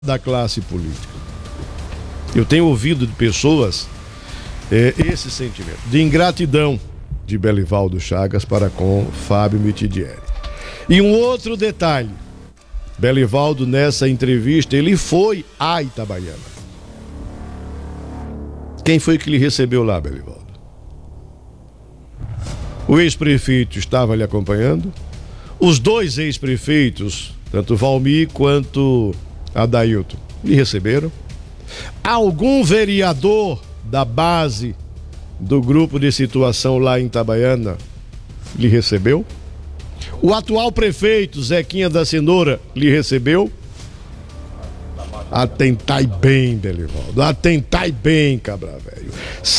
da classe política. Eu tenho ouvido de pessoas esse sentimento de ingratidão de Belivaldo Chagas para com Fábio Mitidieri. E um outro detalhe, Belivaldo nessa entrevista, ele foi a Itabaiana. Quem foi que lhe recebeu lá, Belivaldo? O ex-prefeito estava lhe acompanhando? Os dois ex-prefeitos, tanto Valmir quanto Adailton, lhe receberam? Algum vereador da base do grupo de situação lá em Itabaiana lhe recebeu? O atual prefeito Zequinha da Cenoura lhe recebeu? Atentai bem, Belivaldo, atentai bem, cabra velho.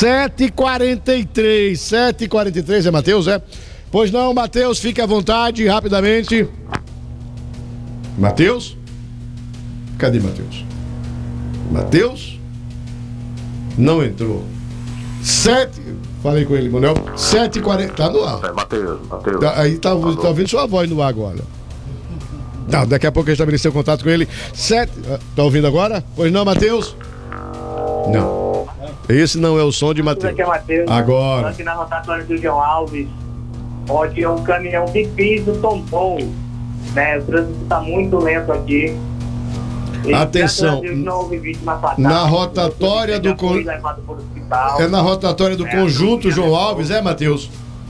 7h43 é Matheus, é? Pois não, Matheus, fique à vontade, rapidamente. Matheus? Cadê Matheus? Matheus? Não entrou. Falei com ele, Manuel. 7h40. Tá no ar. É, Matheus. Aí tá ouvindo sua voz no ar agora. Não, daqui a pouco eu estabeleceu contato com ele. Tá ouvindo agora? Pois não, Matheus? Não. Esse não é o som de Matheus. Aqui é Matheus. Agora. Aqui na rotatória do João Alves, onde um caminhão de piso tombou, né? O trânsito está muito lento aqui. E, atenção, Deus, não houve vítima fatal. Na rotatória do é na rotatória do conjunto João Alves, é, Matheus?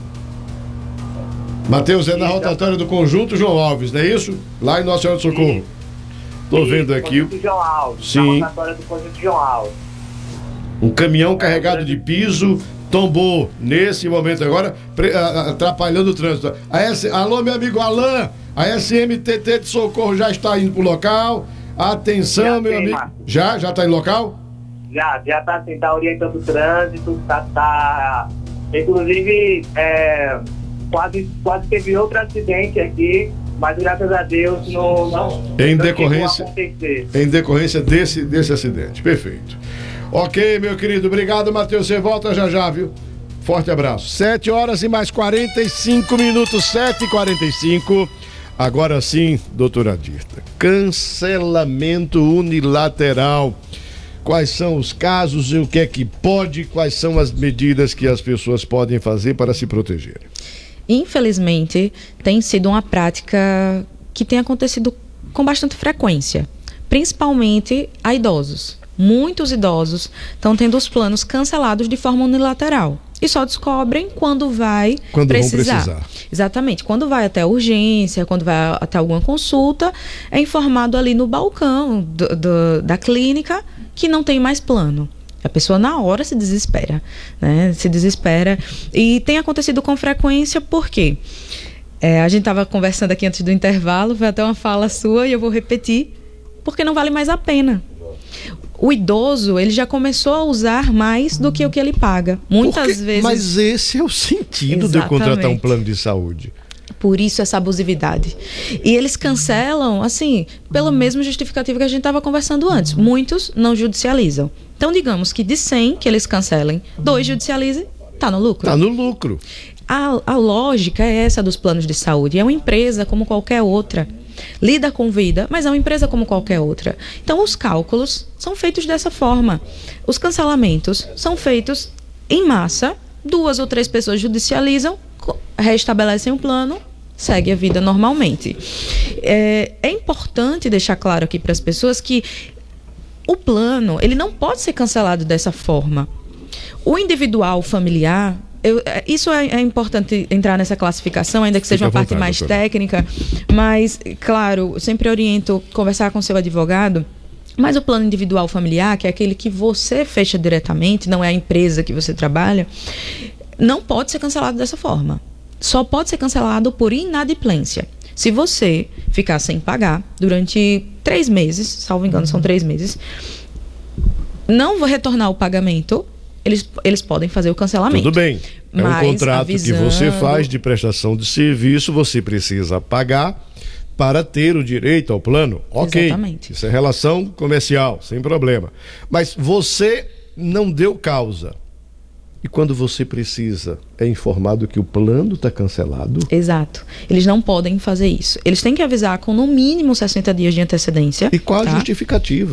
Matheus, é na rotatória do conjunto João Alves, não é isso? Lá em Nossa Senhora do Socorro. Tô vendo aqui. João Alves, sim. Na rotatória do conjunto João Alves. Um caminhão carregado de piso tombou nesse momento agora, atrapalhando o trânsito. Alô, meu amigo Alain, a SMTT de Socorro já está indo pro local. Atenção, meu amigo. Já tá em local? Já tá assim, tá orientando o trânsito, tá inclusive, quase teve outro acidente aqui, mas graças a Deus não em decorrência desse acidente. Perfeito. Ok, meu querido, obrigado, Matheus, você volta já, viu? Forte abraço. 7h mais 45 minutos, 7h45. Agora sim, doutora Dirta, cancelamento unilateral. Quais são os casos e o que é que pode, quais são as medidas que as pessoas podem fazer para se protegerem? Infelizmente, tem sido uma prática que tem acontecido com bastante frequência, principalmente a idosos. Muitos idosos estão tendo os planos cancelados de forma unilateral e só descobrem quando vão precisar. Exatamente, quando vai até a urgência, quando vai até alguma consulta, é informado ali no balcão da clínica que não tem mais plano. A pessoa na hora se desespera, né? E tem acontecido com frequência porque a gente estava conversando aqui antes do intervalo, foi até uma fala sua e eu vou repetir, porque não vale mais a pena. O idoso, ele já começou a usar mais do que o que ele paga. Muitas vezes... Mas esse é o sentido de eu contratar um plano de saúde. Por isso essa abusividade. E eles cancelam, assim, pelo mesmo justificativo que a gente estava conversando antes. Muitos não judicializam. Então, digamos que de 100 que eles cancelem, 2 judicializem, tá no lucro. Tá no lucro. A lógica é essa dos planos de saúde. É uma empresa como qualquer outra. Lida com vida, mas é uma empresa como qualquer outra. Então, os cálculos são feitos dessa forma. Os cancelamentos são feitos em massa. 2 ou 3 pessoas judicializam, restabelecem o plano, segue a vida normalmente. É importante deixar claro aqui para as pessoas que o plano, ele não pode ser cancelado dessa forma. O individual familiar, isso é importante entrar nessa classificação, ainda que seja uma parte mais técnica, mas, claro, eu sempre oriento conversar com seu advogado, mas o plano individual familiar, que é aquele que você fecha diretamente, não é a empresa que você trabalha, não pode ser cancelado dessa forma. Só pode ser cancelado por inadimplência. Se você ficar sem pagar durante 3 meses, salvo engano, são 3 meses, não vou retornar o pagamento, eles podem fazer o cancelamento. Tudo bem. É um contrato avisando... que você faz de prestação de serviço, você precisa pagar para ter o direito ao plano. Ok. Exatamente. Isso é relação comercial, sem problema. Mas você não deu causa. E quando você precisa, é informado que o plano está cancelado? Exato. Eles não podem fazer isso. Eles têm que avisar com no mínimo 60 dias de antecedência. E qual a justificativa?